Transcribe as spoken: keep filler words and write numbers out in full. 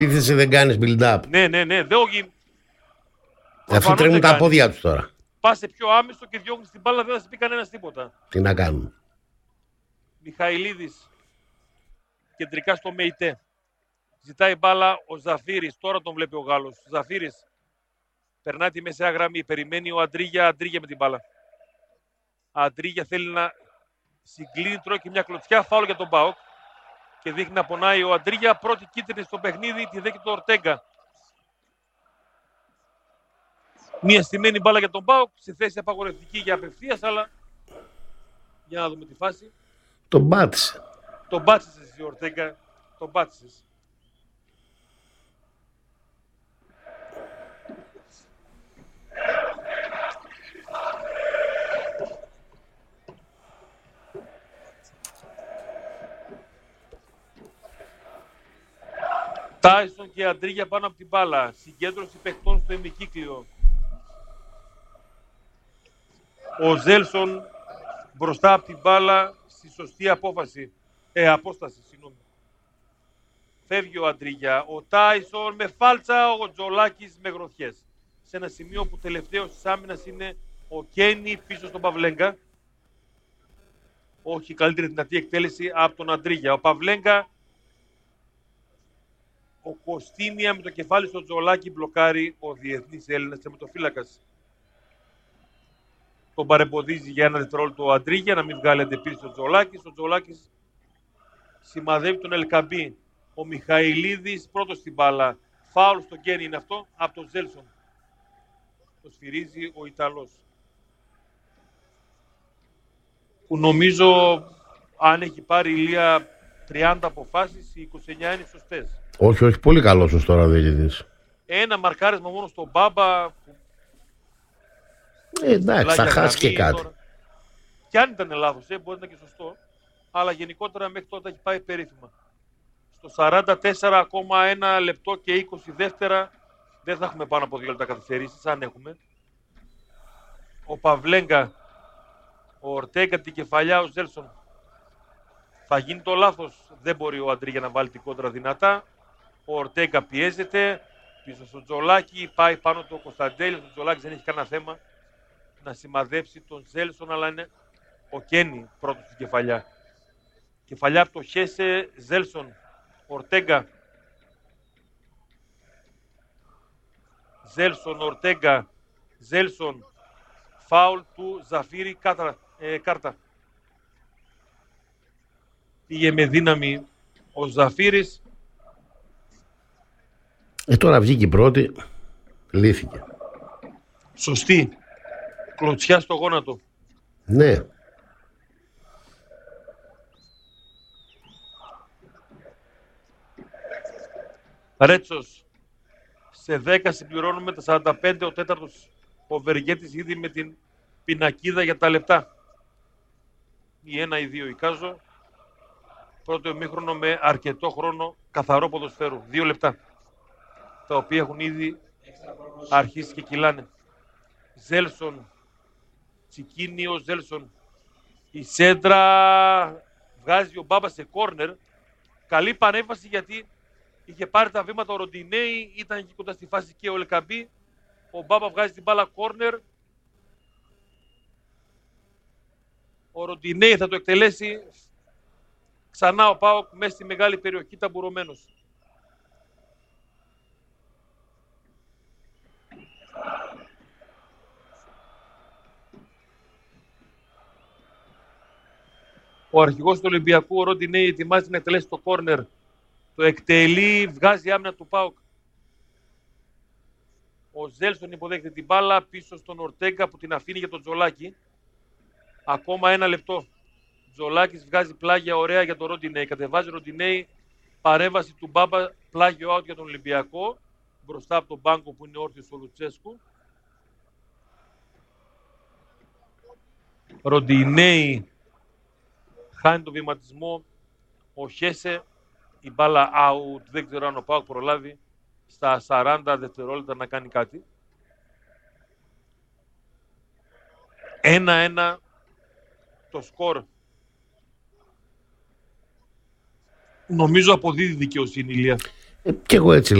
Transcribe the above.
Επίθεση δεν κάνεις build-up. Ναι, ναι, ναι. Δεν όχι. Αυτοί τρέμουν τα πόδια τους τώρα. Πάσε πιο άμεσο και διώχνεις την μπάλα, δεν θα σου πει κανένας τίποτα. Τι να κάνουν. Μιχαηλίδης κεντρικά στο ΜΕΙΤΕ. Ζητάει μπάλα ο Ζαφύρης. Τώρα τον βλέπει ο Γάλλος. Ζαφύρης περνάει τη μεσαία γραμμή. Περιμένει ο Αντρίγια. Αντρίγια με την μπάλα. Αντρίγια θέλει να συγκλίνει, τρώει και μια κλωτσιά. Φάουλ για τον ΠΑΟΚ. Και δείχνει να πονάει ο Αντρίγια. Πρώτη κίτρινη στο παιχνίδι. Τη δέχεται το Ορτέγκα. Μια στημένη μπάλα για τον ΠΑΟΚ. Σε θέση απαγορευτική για απευθείας. Αλλά για να δούμε τη φάση. Τον πάτησε. Τον πάτησες εσύ, Ορτέγκα. Τον πάτησες. Τάισον και Αντρίγια πάνω από την μπάλα. Συγκέντρωση παιχτών στο ημικύκλιο. Ο Ζέλσον μπροστά από την μπάλα στη σωστή απόφαση. Ε, απόσταση, συγγνώμη. Φεύγει ο Αντρίγια. Ο Τάισον με φάλτσα, ο Τζολάκης με γροθιές. Σε ένα σημείο που τελευταίος της άμυνας είναι ο Κένι πίσω στον Παυλέγκα. Όχι, καλύτερη δυνατή εκτέλεση από τον Αντρίγια. Ο Παυλέγκα, ο Κωστίνια με το κεφάλι στο Τζολάκη μπλοκάρει ο διεθνής Έλληνας τερματοφύλακας. Τον παρεμποδίζει για ένα δευτερόλεπτο ο Αντρίγια να μην βγάλει αντεπίρρηση ο Τζολάκης. Ο Τζολάκης σημαδεύει τον Ελκαμπή. Ο Μιχαηλίδης πρώτος στην μπάλα. Φάουλ στο Κένι είναι αυτό από τον Ζέλσον. Το σφυρίζει ο Ιταλός. Που νομίζω αν έχει πάρει Ηλία τριάντα αποφάσεις, οι είκοσι εννιά είναι σωστές. Όχι, όχι, πολύ καλός ως τώρα ο διαιτητής. Ένα μαρκάρισμα μόνο στον Μπάμπα. Ε, εντάξει, θα χάσει και κάτι. Τώρα. Κι αν ήταν λάθος, ε, μπορεί να είναι και σωστό. Αλλά γενικότερα μέχρι τότε έχει πάει περίφημα. Στο σαράντα τέσσερα ακόμα ένα λεπτό και είκοσι δεύτερα δεν θα έχουμε πάνω από δύο λεπτά καθυστερήσεις, αν έχουμε. Ο Παυλέγκα, ο Ορτέγκα, την κεφαλιά, ο Ζέλσον. Θα γίνει το λάθος. Δεν μπορεί ο Αντρίγια να βάλει την κόντρα δυνατά. Ο Ορτέγκα πιέζεται. Πίσω στο Τζολάκη. Πάει πάνω το Κωνσταντέλη. Ο Τζολάκης δεν έχει κανένα θέμα να σημαδέψει τον Ζέλσον. Αλλά είναι ο Κένι πρώτος στην κεφαλιά. Κεφαλιά από το Χέσε. Ζέλσον. Ορτέγκα. Ζέλσον. Ορτέγκα. Ζέλσον. Φάουλ του Ζαφύρη. Κάτρα, ε, κάρτα. Πήγε με δύναμη ο Ζαφύρης. Ε, τώρα βγήκε η πρώτη. Λύθηκε. Σωστή. Κλωτσιά στο γόνατο. Ναι. Ρέτσος. Σε δέκα συμπληρώνουμε τα σαράντα πέντε. Ο τέταρτος ο Βεργέτης ήδη με την πινακίδα για τα λεπτά. Η ένα ή δύο εικάζω. Πρώτο ημίχρονο με αρκετό χρόνο καθαρό ποδοσφαίρου. Δύο λεπτά. Τα οποία έχουν ήδη αρχίσει και κυλάνε. Ζέλσον. Τσικίνι ο Ζέλσον. Η σέντρα βγάζει ο Μπάμπα σε κόρνερ. Καλή πανέμβαση γιατί είχε πάρει τα βήματα ο Ροντινέη. Ήταν εκεί κοντά στη φάση και ο Ελκαμπή. Ο Μπάμπα βγάζει την μπάλα κόρνερ. Ο Ροντινέη θα το εκτελέσει. Ξανά ο ΠΑΟΚ μέσα στη μεγάλη περιοχή ταμπουρωμένος. Ο αρχηγός του Ολυμπιακού, ο Ροντινέη, ετοιμάζει να εκτελέσει το κόρνερ. Το εκτελεί, βγάζει άμυνα του ΠΑΟΚ. Ο Ζέλσον υποδέχεται την μπάλα πίσω στον Ορτέγκα που την αφήνει για τον Τζολάκη. Ακόμα ένα λεπτό. Τζολάκης βγάζει πλάγια ωραία για τον Ροντινέη. Κατεβάζει Ροντινέη, παρέμβαση του Μπάμπα, πλάγιο out για τον Ολυμπιακό. Μπροστά από τον μπάνκο που είναι όρθιος ο Λουτσέσκου. Ροντινέη χάνει το βηματισμό. Ο Χέσε, η μπάλα out. Δεν ξέρω αν ο ΠΑΟΚ προλάβει στα σαράντα δευτερόλεπτα να κάνει κάτι. ένα ένα το σκορ. Νομίζω αποδίδει δικαιοσύνη, Ηλία. Ε, κι εγώ έτσι